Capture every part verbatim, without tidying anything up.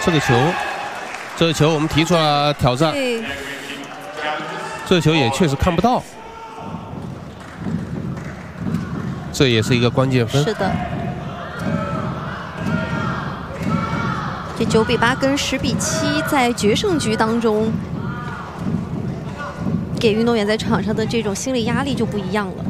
这个球，这个球我们提出了挑战，这个球也确实看不到，这也是一个关键分。 是的。 这九比八跟十比七在决胜局当中，给运动员在场上的这种心理压力就不一样了。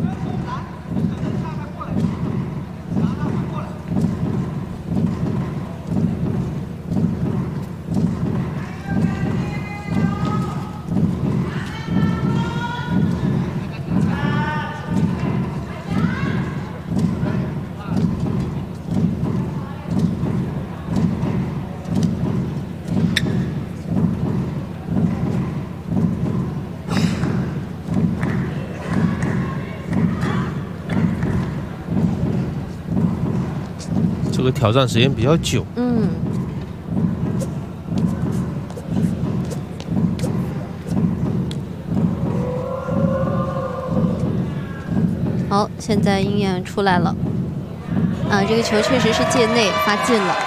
这个挑战时间比较久。 嗯。好，现在鹰眼出来了。啊，这个球确实是界内发进了。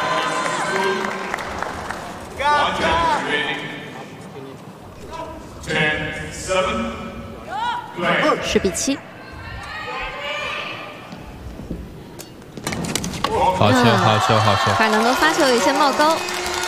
十比七。 好球，好球，好球！ 卡尔南多发球有些冒高。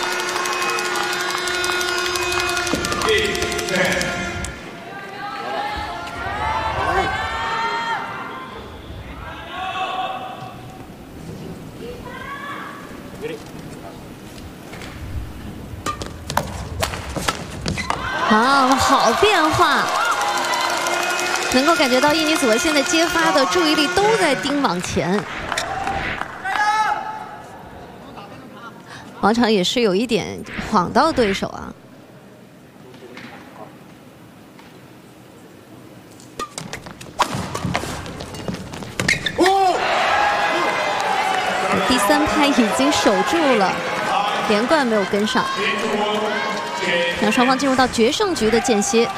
啊，好变化！能够感觉到印尼组合现在接发的注意力都在盯网前。 王场也是有一点晃到对手啊。第三拍已经守住了，连贯没有跟上，让双方进入到决胜局的间歇。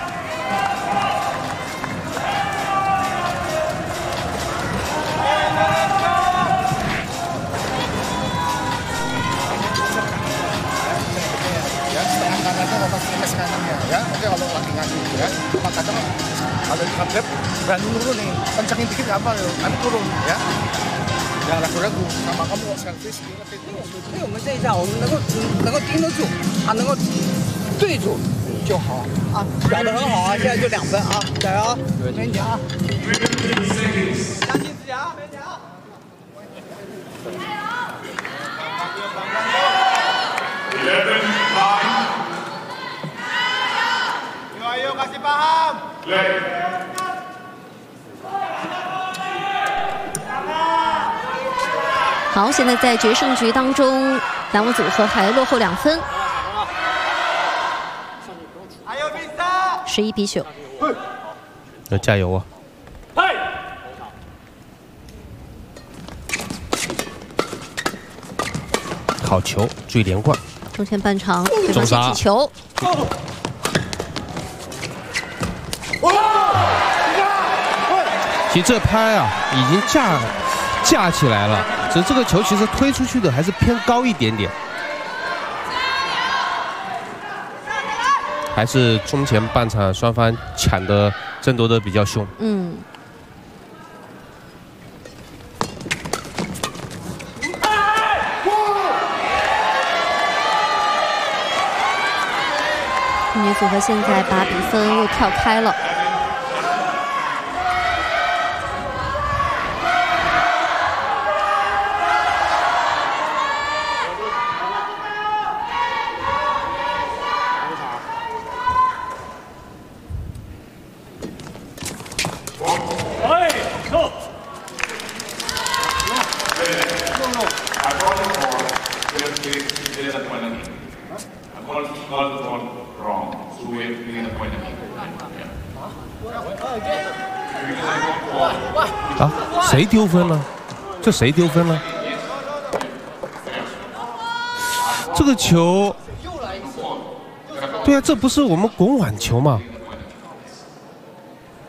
berani turun nih, kencangin dikit apa lo, nanti turun ya. Jangan ragu-ragu, sama kamu kok servis ini lebih terus. 所以我们这一下，我们能够能够盯得住，啊，能够对住就好啊，打得很好啊，现在就两分啊，加油，没你啊，相信自己啊，没你啊。eleven nine. Ayo ayo kasih paham. Play. 好，现在在决胜局当中，两位组合还落后两分，十一比九。 要加油啊！好球，注意连贯。 中前半场对方先起球。 其实这拍啊，已经架架起来了。 只是这个球其实推出去的还是偏高一点点，还是中前半场双方抢的争夺的比较凶。 嗯。印尼组合现在把比分又跳开了。 啊，谁丢分了？这谁丢分了？这个球，对啊，这不是我们滚网球吗？